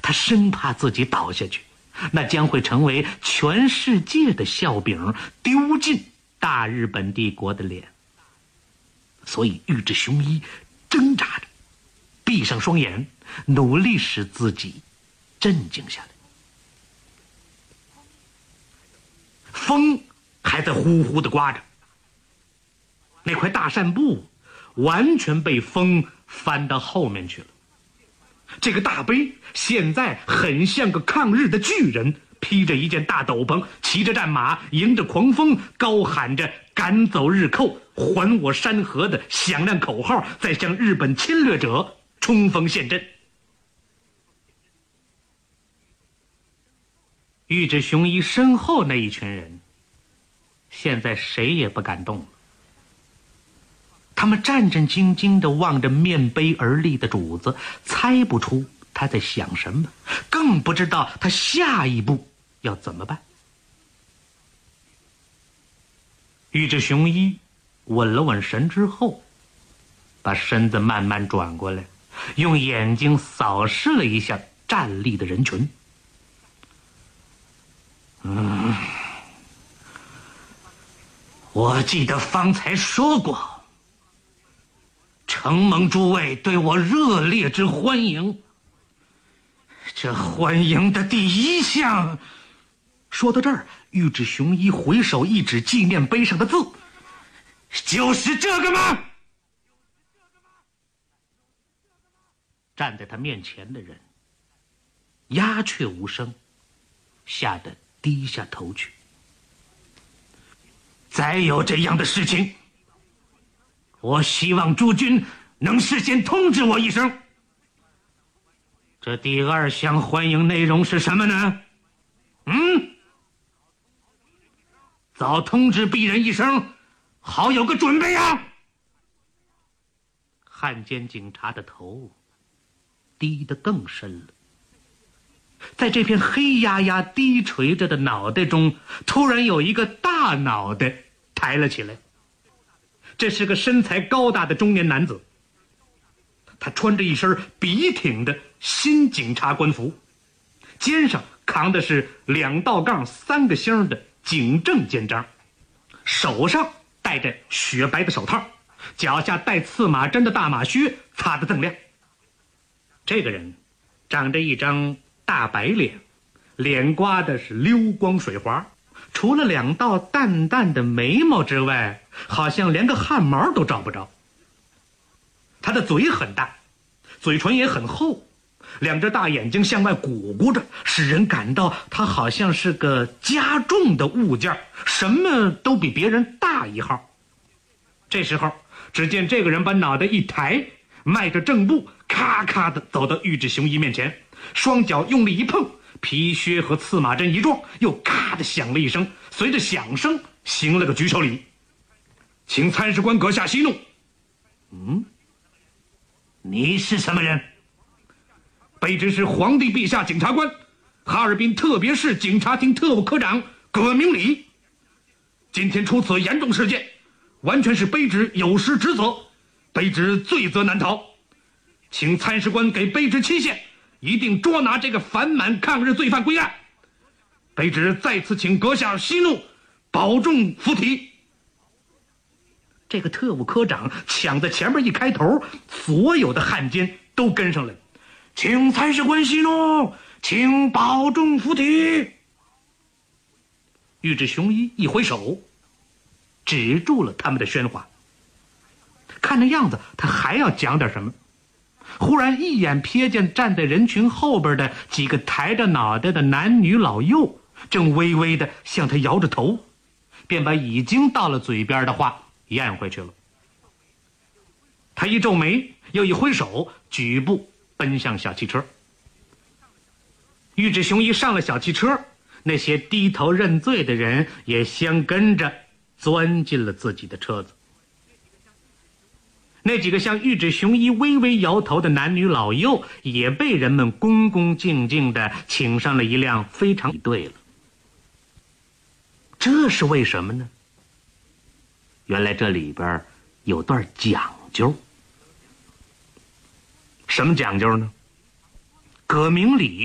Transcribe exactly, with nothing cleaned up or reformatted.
他生怕自己倒下去，那将会成为全世界的笑柄，丢尽大日本帝国的脸。所以玉置雄一挣扎着，闭上双眼，努力使自己镇静下来。风还在呼呼地刮着，那块大扇布完全被风翻到后面去了。这个大碑现在很像个抗日的巨人，披着一件大斗篷，骑着战马，迎着狂风，高喊着赶走日寇，还我山河的响亮口号，在向日本侵略者冲锋陷阵。玉置雄一身后那一群人现在谁也不敢动了，他们战战兢兢地望着面碑而立的主子，猜不出他在想什么，更不知道他下一步要怎么办。玉置雄一稳了稳神之后，把身子慢慢转过来，用眼睛扫视了一下站立的人群。嗯，我记得方才说过，承蒙诸位对我热烈之欢迎，这欢迎的第一项。说到这儿，玉置雄一回手一指纪念碑上的字，就是这个吗？站在他面前的人鸦雀无声，吓得低下头去。再有这样的事情，我希望诸君能事先通知我一声。这第二项欢迎内容是什么呢？嗯，早通知鄙人一声，好有个准备啊！汉奸警察的头低得更深了，在这片黑压压低垂着的脑袋中，突然有一个大脑袋抬了起来。这是个身材高大的中年男子，他穿着一身笔挺的新警察官服，肩上扛的是两道杠三个星的警政肩章，手上戴着雪白的手套，脚下戴刺马针的大马靴擦得锃亮。这个人长着一张大白脸，脸刮的是溜光水滑，除了两道淡淡的眉毛之外，好像连个汗毛都找不着。他的嘴很大，嘴唇也很厚，两只大眼睛向外鼓鼓着，使人感到他好像是个加重的物件，什么都比别人大一号。这时候只见这个人把脑袋一抬，迈着正步，咔咔地走到玉置雄一面前，双脚用力一碰，皮靴和刺马针一撞，又咔地响了一声，随着响声行了个举手礼。请参事官阁下息怒。嗯，你是什么人？卑职是皇帝陛下检察官，哈尔滨特别市警察厅特务科长葛明礼。今天出此严重事件，完全是卑职有失职责，卑职罪责难逃，请参事官给卑职期限，一定捉拿这个反满抗日罪犯归案。卑职再次请阁下息怒，保重附体。这个特务科长抢在前面一开头，所有的汉奸都跟上来，请参事官息怒，请保重附体。玉置雄一一挥手，止住了他们的喧哗。看那样子，他还要讲点什么。忽然一眼瞥见站在人群后边的几个抬着脑袋的男女老幼，正微微的向他摇着头，便把已经到了嘴边的话咽回去了。他一皱眉，又一挥手，举步奔向小汽车。玉置雄一上了小汽车，那些低头认罪的人也相跟着钻进了自己的车子。那几个向玉置雄一微微摇头的男女老幼也被人们恭恭敬敬地请上了一辆非常对了。这是为什么呢？原来这里边有段讲究。什么讲究呢？葛明礼